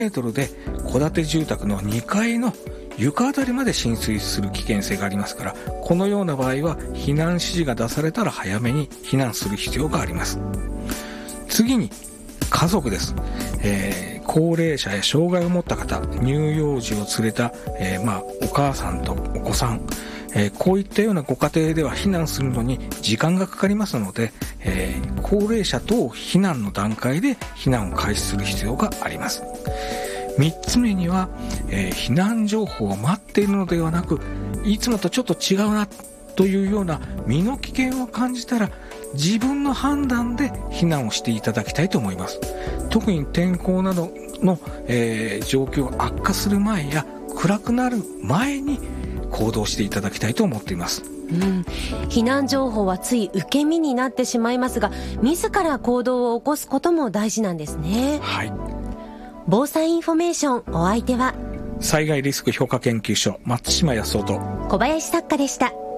メートルで戸建て住宅の2階の床あたりまで浸水する危険性がありますから、このような場合は避難指示が出されたら早めに避難する必要があります。次に家族です。高齢者や障害を持った方、乳幼児を連れた、お母さんとお子さん、こういったようなご家庭では避難するのに時間がかかりますので、高齢者等避難の段階で避難を開始する必要があります。3つ目には、避難情報を待っているのではなく、いつもとちょっと違うなというような身の危険を感じたら自分の判断で避難をしていただきたいと思います。特に天候などの、状況が悪化する前や暗くなる前に行動していただきたいと思っています。 避難情報はつい受け身になってしまいますが、自ら行動を起こすことも大事なんですね。 はい。 防災インフォメーション、お相手は災害リスク評価研究所松島康夫と小林作家でした。